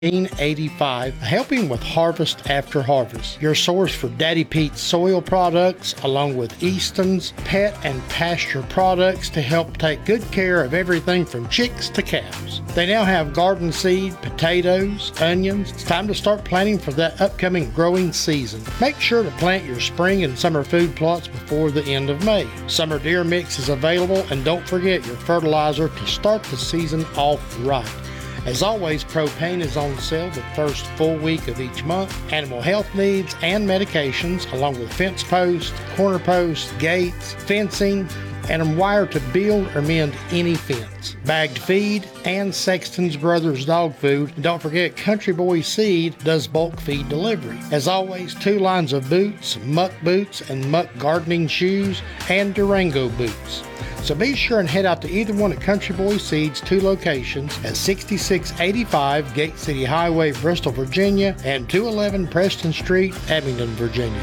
1985, helping with harvest after harvest. Your source for Daddy Pete's soil products, along with Easton's pet and pasture products to help take good care of everything from chicks to calves. They now have garden seed, potatoes, onions. It's time to start planting for that upcoming growing season. Make sure to plant your spring and summer food plots before the end of May. Summer deer mix is available, and don't forget your fertilizer to start the season off right. As always, propane is on sale the first full week of each month. Animal health needs and medications, along with fence posts, corner posts, gates, fencing, and wire to build or mend any fence. Bagged feed and Sexton's Brothers dog food. And don't forget, Country Boy Seed does bulk feed delivery. As always, 2 lines of boots, muck boots and muck gardening shoes, and Durango boots. So be sure and head out to either one at Country Boy Seed's 2 locations at 6685 Gate City Highway, Bristol, Virginia, and 211 Preston Street, Abingdon, Virginia.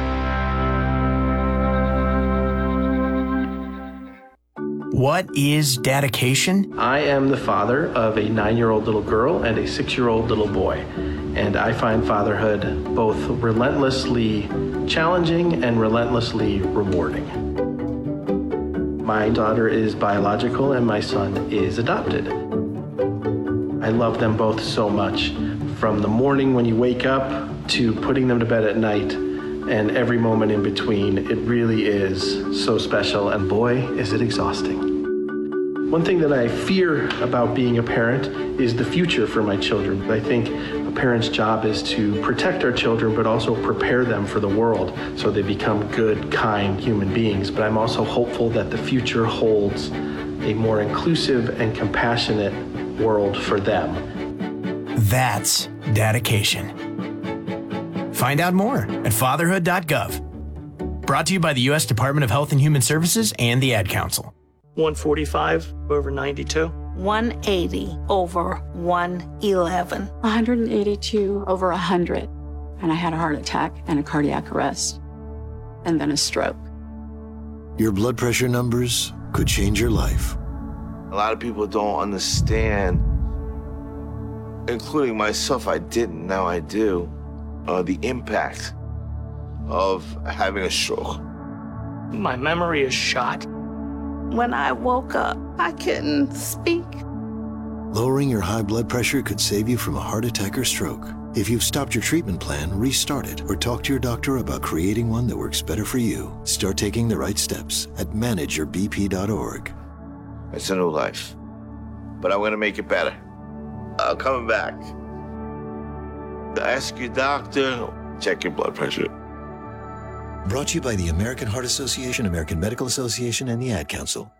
What is dedication? I am the father of a 9-year-old little girl and a 6-year-old little boy, and I find fatherhood both relentlessly challenging and relentlessly rewarding. My daughter is biological and my son is adopted. I love them both so much, from the morning when you wake up to putting them to bed at night, and every moment in between. It really is so special, and boy, is it exhausting. One thing that I fear about being a parent is the future for my children. I think a parent's job is to protect our children, but also prepare them for the world so they become good, kind human beings. But I'm also hopeful that the future holds a more inclusive and compassionate world for them. That's dedication. Find out more at fatherhood.gov. Brought to you by the U.S. Department of Health and Human Services and the Ad Council. 145 over 92. 180 over 111. 182 over 100. And I had a heart attack and a cardiac arrest. And then a stroke. Your blood pressure numbers could change your life. A lot of people don't understand, including myself. I didn't, now I do, the impact of having a stroke. My memory is shot. When I woke up, I couldn't speak. Lowering your high blood pressure could save you from a heart attack or stroke. If you've stopped your treatment plan, restart it or talk to your doctor about creating one that works better for you. Start taking the right steps at manageyourbp.org. It's a new life, but I'm going to make it better. I'm coming back. Ask your doctor, check your blood pressure. Brought to you by the American Heart Association, American Medical Association, and the Ad Council.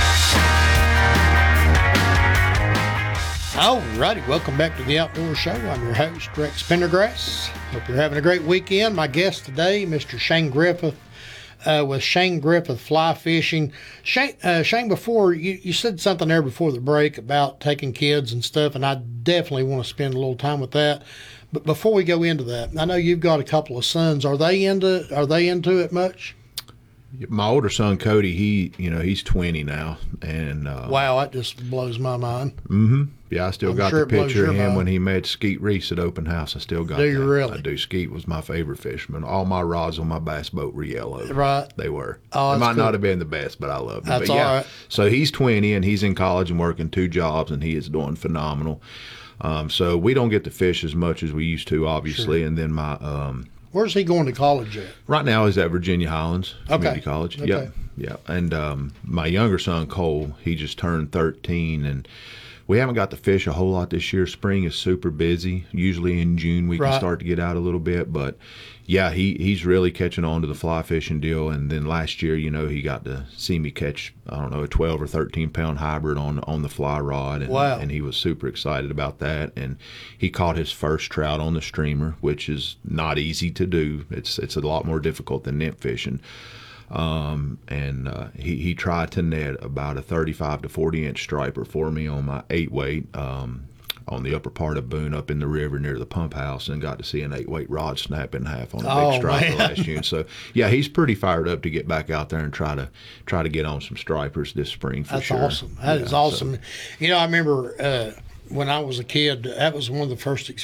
Alrighty, welcome back to the Outdoor Show. I'm your host, Rex Pendergrass. Hope you're having a great weekend. My guest today, Mr. Shane Griffith, with Shane Griffith Fly Fishing. Shane, before you said something there before the break about taking kids and stuff, and I definitely want to spend a little time with that. But before we go into that, I know you've got a couple of sons. Are they into it much? My older son Cody, he's 20 now, and wow, that just blows my mind. Mm-hmm. Yeah, I still got the picture of him when he met Skeet Reese at open house. I still got that. Do you really? I do. Skeet was my favorite fisherman. All my rods on my bass boat were yellow. Right. They were. Oh, they might cool. not have been the best, but I loved them. That's all right. So he's 20 and he's in college and working 2 jobs, and he is doing phenomenal. So we don't get to fish as much as we used to, obviously. Sure. And then my where's he going to college at? Right now he's at Virginia Highlands Community College. Okay. Yep. And my younger son Cole, he just turned 13, and we haven't got to fish a whole lot this year. Spring is super busy. Usually in June we can start to get out a little bit, but yeah, he's really catching on to the fly fishing deal. And then last year, he got to see me catch, I don't know, a 12 or 13 pound hybrid on the fly rod. And, wow. And he was super excited about that. And he caught his first trout on the streamer, which is not easy to do. It's a lot more difficult than nymph fishing. He tried to net about a 35 to 40 inch striper for me on my 8-weight, on the upper part of Boone up in the river near the pump house, and got to see an 8-weight rod snap in half on a big striper last June. So yeah, he's pretty fired up to get back out there and try to get on some stripers this spring for sure. That's awesome. That is awesome. So. I remember when I was a kid, that was one of the first